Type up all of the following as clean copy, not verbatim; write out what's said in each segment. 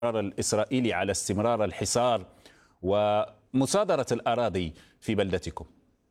الإسرائيلي على استمرار الحصار ومصادرة الأراضي في بلدتكم؟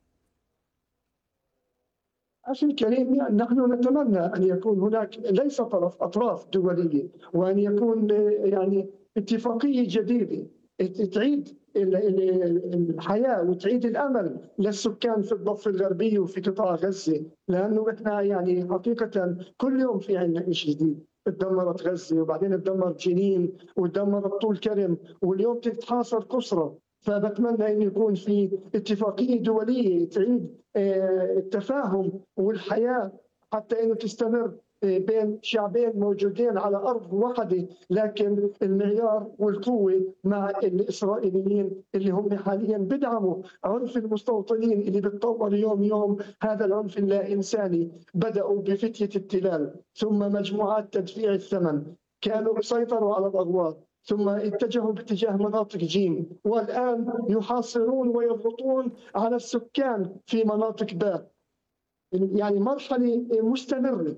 أخي الكريم، نحن نتمنى أن يكون هناك ليس أطراف دولية، وأن يكون اتفاقية جديدة تعيد الحياة وتعيد الأمل للسكان في الضفة الغربية وفي قطاع غزة، لأنه إحنا حقيقة كل يوم في عندنا شيء جديد. تدمرت غزة، وبعدين تدمرت جنين، وتدمرت طول كرم، واليوم تتحاصر قسرة. فبتمنى أن يكون في اتفاقية دولية تعيد التفاهم والحياة حتى أنه تستمر بين شعبين موجودين على أرض واحدة، لكن المعيار والقوة مع الإسرائيليين اللي هم حاليا بدعموا عنف المستوطنين اللي بتطور يوم. هذا العنف اللا إنساني بدأوا بفتية التلال، ثم مجموعات تدفيع الثمن، كانوا يسيطروا على الأغواط، ثم اتجهوا باتجاه مناطق جيم، والآن يحاصرون ويضغطون على السكان في مناطق باء. مرحلة مستمرة.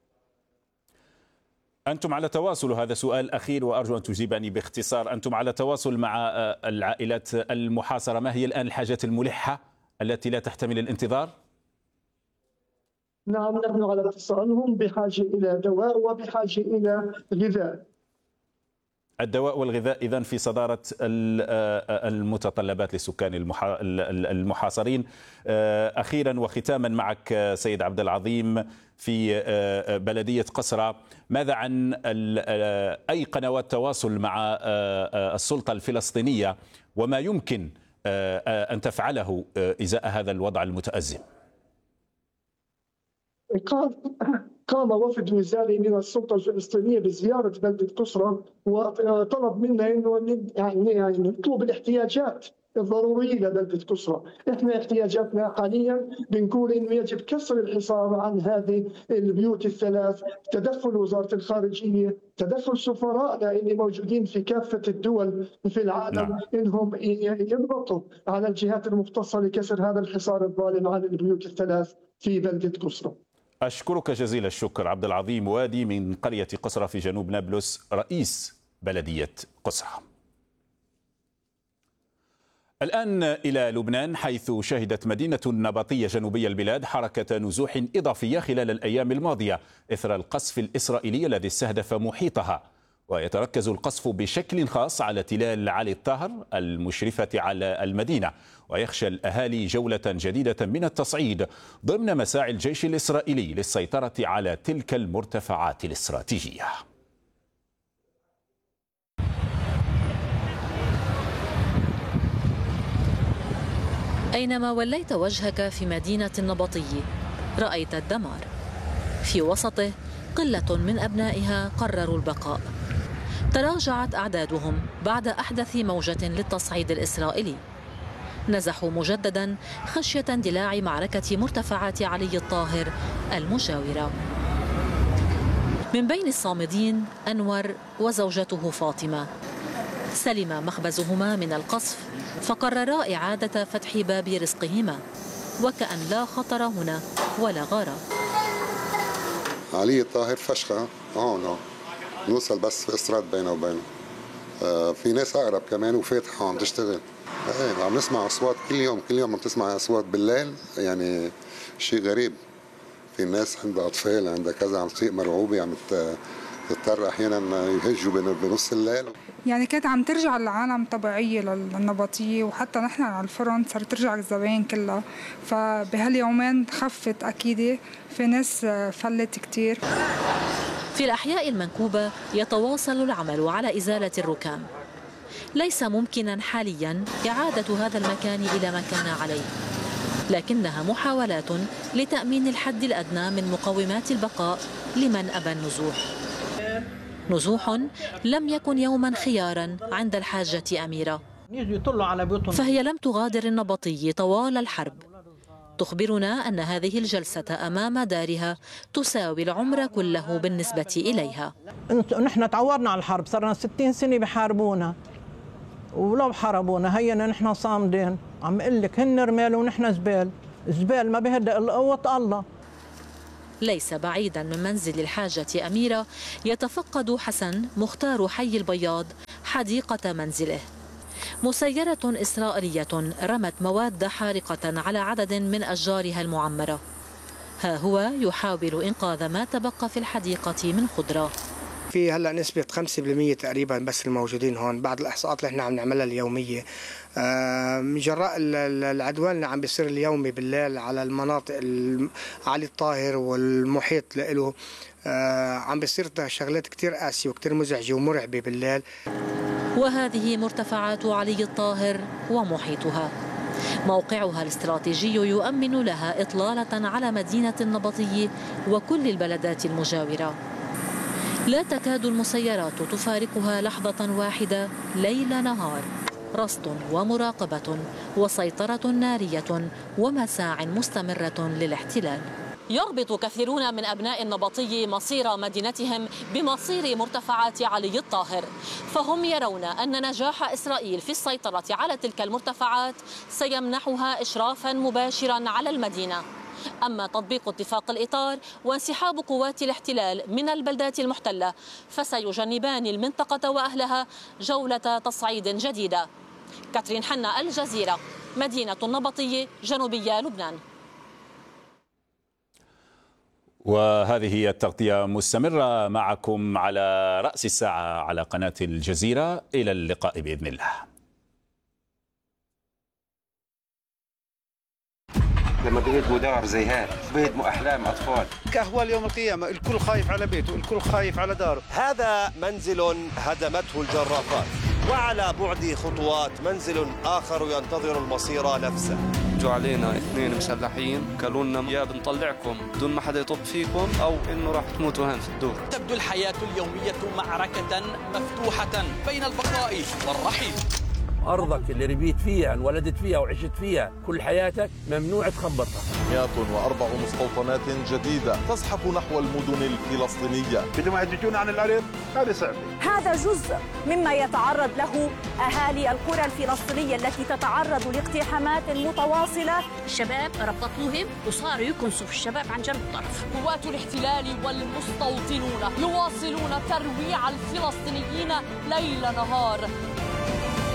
أنتم على تواصل، هذا سؤال أخير وأرجو أن تجيبني باختصار، أنتم على تواصل مع العائلات المحاصرة؟ ما هي الآن الحاجات الملحة التي لا تحتمل الانتظار؟ نعم، نحن على اتصال. هم بحاجة إلى دواء وبحاجة إلى غذاء. الدواء والغذاء إذن في صدارة المتطلبات لسكان المحاصرين. أخيرا وختاما معك سيد عبد العظيم، في بلدية قصرة، ماذا عن أي قنوات تواصل مع السلطة الفلسطينية وما يمكن أن تفعله إزاء هذا الوضع المتأزم؟ قام وفد وزاري من السلطة الفلسطينية بزيارة بلدة قصرة، وطلب منا انه نطلب الاحتياجات الضرورية لبلدة قصرة. احنا احتياجاتنا حاليا بنقول انه يجب كسر الحصار عن هذه البيوت الثلاث، تدخل وزارة الخارجية، تدخل سفرائنا اللي موجودين في كافة الدول في العالم، انهم يضغطوا على الجهات المختصة لكسر هذا الحصار الظالم عن البيوت الثلاث في بلدة قصرة. أشكرك جزيل الشكر عبد العظيم وادي من قرية قصرة في جنوب نابلس، رئيس بلدية قصرة. الآن إلى لبنان، حيث شهدت مدينة النبطية جنوبي البلاد حركة نزوح إضافية خلال الأيام الماضية إثر القصف الإسرائيلي الذي استهدف محيطها، ويتركز القصف بشكل خاص على تلال علي الطاهر المشرفة على المدينة، ويخشى الأهالي جولة جديدة من التصعيد ضمن مساعي الجيش الإسرائيلي للسيطرة على تلك المرتفعات الاستراتيجية. أينما وليت وجهك في مدينة النبطية رأيت الدمار، في وسطه قلة من أبنائها قرروا البقاء. تراجعت أعدادهم بعد أحدث موجة للتصعيد الإسرائيلي، نزحوا مجددا خشية اندلاع معركة مرتفعات علي الطاهر المجاورة. من بين الصامدين أنور وزوجته فاطمة، سلم مخبزهما من القصف فقررا إعادة فتح باب رزقهما، وكأن لا خطر هنا ولا غارة. علي الطاهر فشخة هون نوصل بس في استراد بينه وبينه. في ناس أقرب كمان وفاتحة عم تشتغل. عم نسمع أصوات كل يوم عم تسمع أصوات بالليل، شيء غريب. في ناس عندها أطفال، عندها كذا، عم تصير مرعوبة، عم تضطر أحيانا يهجوا بنص الليل. كانت عم ترجع العالم طبيعية للنبطية، وحتى نحن على الفرن صار ترجع الزباين كلها، فبهاليومين خفت أكيد، في ناس فلت كتير. في الأحياء المنكوبة يتواصل العمل على إزالة الركام. ليس ممكنا حاليا إعادة هذا المكان إلى ما كان عليه، لكنها محاولات لتأمين الحد الأدنى من مقومات البقاء لمن أبى النزوح. نزوح لم يكن يوما خيارا عند الحاجة أميرة، فهي لم تغادر النبطي طوال الحرب. تخبرنا أن هذه الجلسة أمام دارها تساوي العمر كله بالنسبة إليها. نحن تعورنا على الحرب، صرنا 60 سنة بحاربونا، ولو حاربونا هينا نحن صامدين. عم اقول لك هن رمال ونحن زبال، زبال ما بيهدأ إلا قوة الله. ليس بعيدا من منزل الحاجة أميرة يتفقد حسن مختار حي البياض حديقة منزله. مسيرة إسرائيلية رمت مواد حارقة على عدد من أشجارها المعمرة. ها هو يحاول إنقاذ ما تبقى في الحديقة من خضرة. في هلا نسبة 5% تقريبا بس الموجودين هون بعد الإحصاءات اللي احنا عم نعملها اليومية. من جراء العدوان اللي عم بيصير اليومي بالليل على المناطق علي الطاهر والمحيط له، عم بيصير شغلات كتير قاسية وكتير مزعجة ومرعبة بالليل. وهذه مرتفعات علي الطاهر ومحيطها. موقعها الاستراتيجي يؤمن لها إطلالة على مدينة النبطي وكل البلدات المجاورة. لا تكاد المسيرات تفارقها لحظة واحدة ليل نهار، رصد ومراقبة وسيطرة نارية ومساع مستمرة للاحتلال. يربط كثيرون من أبناء النبطي مصير مدينتهم بمصير مرتفعات علي الطاهر، فهم يرون أن نجاح إسرائيل في السيطرة على تلك المرتفعات سيمنحها إشرافا مباشرا على المدينة. أما تطبيق اتفاق الإطار وانسحاب قوات الاحتلال من البلدات المحتلة فسيجنبان المنطقة وأهلها جولة تصعيد جديدة. كاترين حنا، الجزيرة، مدينة النبطي، جنوبية لبنان. وهذه هي التغطية مستمرة معكم على رأس الساعة على قناة الجزيرة. إلى اللقاء بإذن الله. لما بيهدموا دار زي هاد بيهدموا أحلام أطفال. كأهوال يوم القيامة، الكل خايف على بيته، الكل خايف على داره. هذا منزل هدمته الجرافات، وعلى بعد خطوات منزل آخر ينتظر المصير نفسه. جو علينا 2 مسلحين قالوا لنا يا بنطلعكم بدون ما حدا يطب فيكم أو إنه راح تموتوا هان في الدور. تبدو الحياة اليومية معركة مفتوحة بين البقاء والرحيل. أرضك اللي ربيت فيها انولدت فيها وعشت فيها كل حياتك ممنوع تخبطها. 104 مستوطنات جديدة تزحف نحو المدن الفلسطينية. بدهم يهججون عن الأرض، هذا صعب. هذا جزء مما يتعرض له أهالي القرى الفلسطينية التي تتعرض لاقتحامات متواصلة. الشباب ربطوهم وصاروا يكنسوا في الشباب عن جنب الطرف. قوات الاحتلال والمستوطنون يواصلون ترويع الفلسطينيين ليل نهار.